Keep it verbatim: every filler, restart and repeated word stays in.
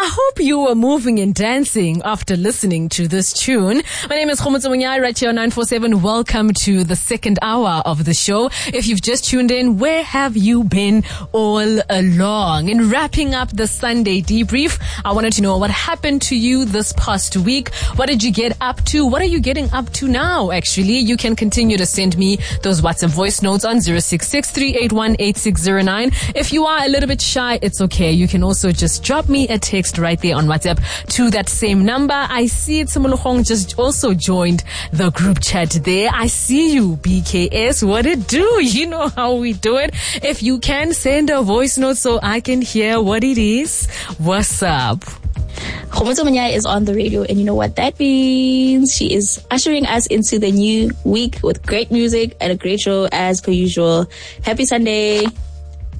I hope you were moving and dancing after listening to this tune. My name is Khomotso Munyai, right here on nine four seven. Welcome to the second hour of the show. If you've just tuned in, where have you been all along? In wrapping up the Sunday debrief, I wanted to know what happened to you this past week. What did you get up to? What are you getting up to now, actually? You can continue to send me those WhatsApp voice notes on zero six six, three eight one, eight six zero nine. If you are a little bit shy, it's okay. You can also just drop me a text right there on WhatsApp to that same number. I see it. Simulukhong just also joined the group chat there. I see you, B K S. What it do? You know how we do it. If you can, send a voice note so I can hear what it is. What's up? Khomotso Munyai is on the radio, and you know what that means. She is ushering us into the new week with great music and a great show as per usual. Happy Sunday.